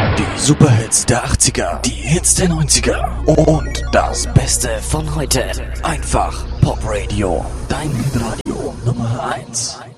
Die Superhits der 80er, die Hits der 90er und das Beste von heute. Einfach Pop Radio, dein Hitradio Nummer 1.